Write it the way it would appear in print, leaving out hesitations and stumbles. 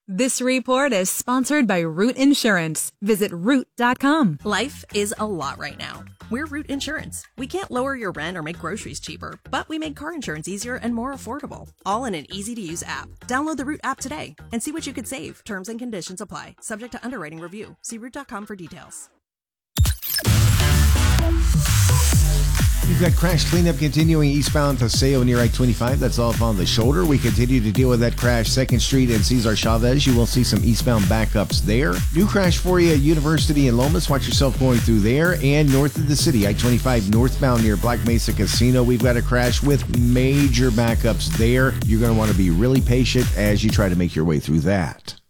This report is sponsored by Root Insurance. Visit root.com. Life is a lot right now. We're Root Insurance. We can't lower your rent or make groceries cheaper, but we make car insurance easier and more affordable. All in an easy-to-use app. Download the Root app today and see what you could save. Terms and conditions apply. Subject to underwriting review. See root.com for details. You've got crash cleanup continuing eastbound Paseo near I-25. That's off on the shoulder. We continue to deal with that crash 2nd Street and Cesar Chavez. You will see some eastbound backups there. New crash for you at University in Lomas. Watch yourself going through there. And north of the city, I-25 northbound near Black Mesa Casino. We've got a crash with major backups there. You're going to want to be really patient as you try to make your way through that.